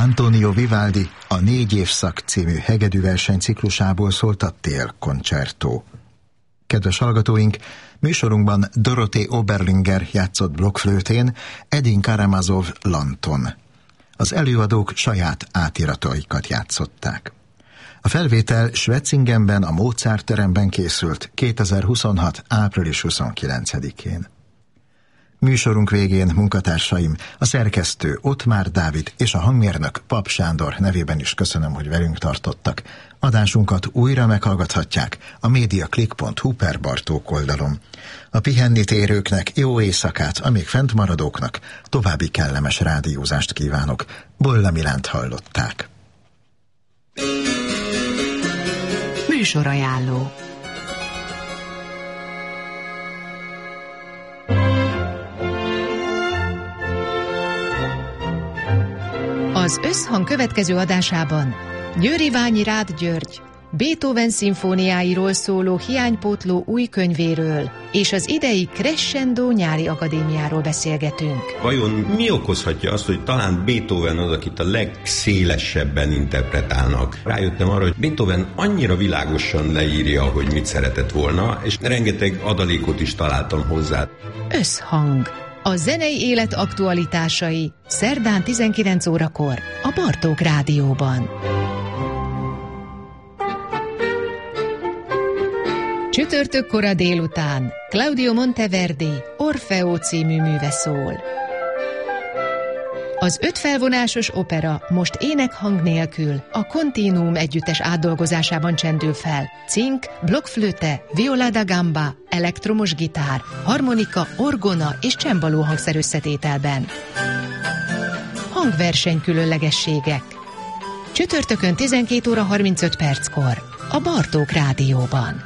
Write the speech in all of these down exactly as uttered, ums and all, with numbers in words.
Antonio Vivaldi a Négy évszak című hegedűverseny ciklusából szólt a Tél koncertó. Kedves hallgatóink, műsorunkban Dorothée Oberlinger játszott blokkflőtén, Edin Karamazov lanton. Az előadók saját átirataikat játszották. A felvétel Schwetzingenben, a Mozart teremben készült kétezer-huszonhat. április huszonkilencedikén. Műsorunk végén munkatársaim, a szerkesztő Ottmár Dávid és a hangmérnök Pap Sándor nevében is köszönöm, hogy velünk tartottak. Adásunkat újra meghallgathatják a mediaclick pont hu per Bartók oldalon. A pihenni térőknek jó éjszakát, a még fent maradóknak további kellemes rádiózást kívánok. Bolla Milánt hallották. Műsorajánló. Az Összhang következő adásában Győri Ványi Rád György Beethoven szimfóniáiról szóló hiánypótló új könyvéről és az idei Crescendo nyári akadémiáról beszélgetünk. Vajon mi okozhatja azt, hogy talán Beethoven az, akit a legszélesebben interpretálnak? Rájöttem arra, hogy Beethoven annyira világosan leírja, hogy mit szeretett volna, és rengeteg adalékot is találtam hozzá. Összhang. A zenei élet aktualitásai szerdán tizenkilenc órakor a Bartók Rádióban. Csütörtök kora délután Claudio Monteverdi Orfeo című műve szól. Az öt felvonásos opera most énekhang nélkül a Continuum együttes átdolgozásában csendül fel. Cink, blokkflöte, viola da gamba, elektromos gitár, harmonika, orgona és csembaló hangszer összetételben. Hangverseny különlegességek. Csütörtökön tizenkét óra harmincöt perckor a Bartók Rádióban.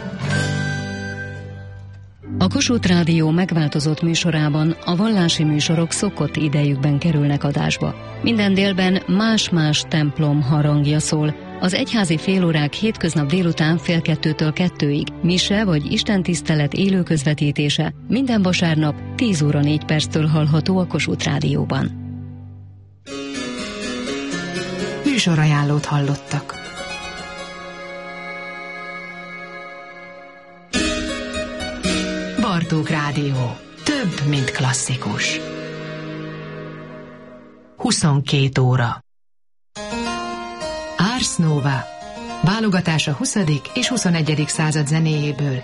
A Kossuth Rádió megváltozott műsorában a vallási műsorok szokott idejükben kerülnek adásba. Minden délben más-más templom harangja szól. Az egyházi félórák hétköznap délután fél kettőtől kettőig, mise vagy istentisztelet élő közvetítése minden vasárnap tíz óra négy perctől hallható a Kossuth Rádióban. Műsorajánlót hallottak. Bartók Rádió. Több, mint klasszikus. huszonkét óra. Ars Nova. Válogatás a huszadik és huszonegyedik század zenéjéből.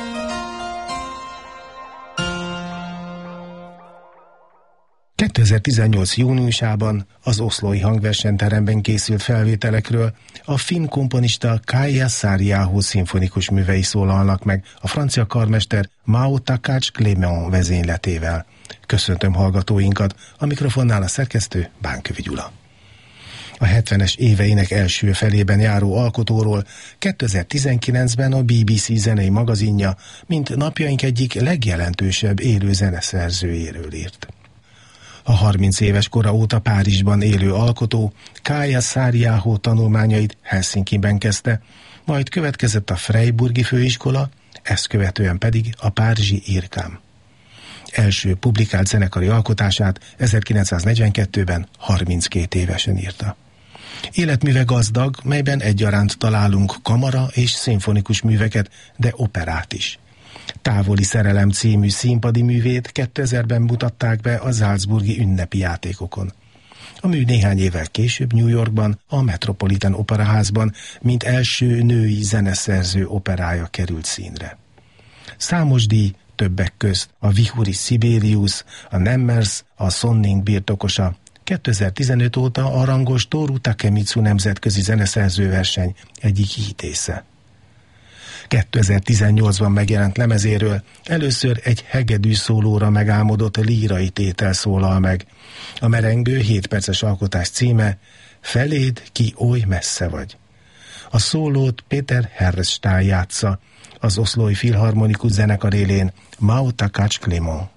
kétezer-tizennyolc júniusában az oszlói hangversenyteremben készült felvételekről a finn komponista Kaija Saariaho szimfonikus művei szólalnak meg a francia karmester Mao Takács Clément vezényletével. Köszöntöm hallgatóinkat, a mikrofonnál a szerkesztő Bánkövi Gyula. A hetvenes éveinek első felében járó alkotóról kétezer-tizenkilencben a bé bé cé zenei magazinja, mint napjaink egyik legjelentősebb élő zeneszerzőjéről írt. A harminc éves kora óta Párizsban élő alkotó Kaija Saariaho tanulmányait Helsinkiben kezdte, majd következett a Freiburgi főiskola, ezt követően pedig a párizsi IRCAM. Első publikált zenekari alkotását ezerkilencszáznegyvenkettőben harminckét évesen írta. Életműve gazdag, melyben egyaránt találunk kamara és szimfonikus műveket, de operát is. Távoli szerelem című színpadi művét kétezerben mutatták be a salzburgi ünnepi játékokon. A mű néhány évvel később New Yorkban, a Metropolitan Operaházban, mint első női zeneszerző operája került színre. Számos díj, többek közt a Vihuri Sibelius, a Nemmers, a Sonning birtokosa, kétezer-tizenöt óta a rangos Toru Takemitsu nemzetközi zeneszerzőverseny egyik hitésze. kétezer-tizennyolcban megjelent lemezéről először egy hegedű szólóra megálmodott lírai tétel szólal meg. A merengő hét perces alkotás címe Feléd, ki oly messze vagy. A szólót Péter Herrstein játsza, az oszlói filharmonikus zenekar élén Mao Takács Clément.